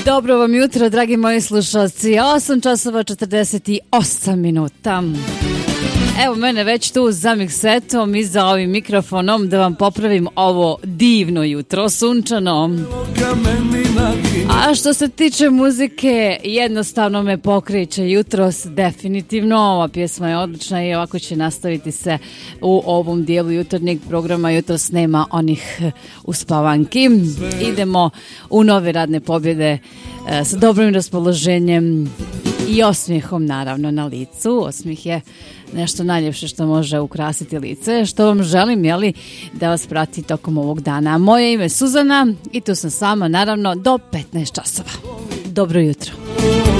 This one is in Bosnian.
Dobro vam jutro, dragi moji slušalci. 8 časova 48 minuta. Evo mene već tu za miksetom i za ovim mikrofonom da vam popravim ovo divno jutro, sunčano. A što se tiče muzike, jednostavno me pokreće jutros, definitivno. Ova pjesma je odlična i ovako će nastaviti se u ovom dijelu jutarnjeg programa. Jutros nema onih uspavanki. Idemo u nove radne pobjede sa dobrim raspoloženjem i osmijehom naravno na licu. Osmijeh je nešto najljepše što može ukrasiti lice, što vam želim, jeli, da vas prati tokom ovog dana. Moje ime je Suzana i tu sam sama naravno do 15 časova. Dobro jutro.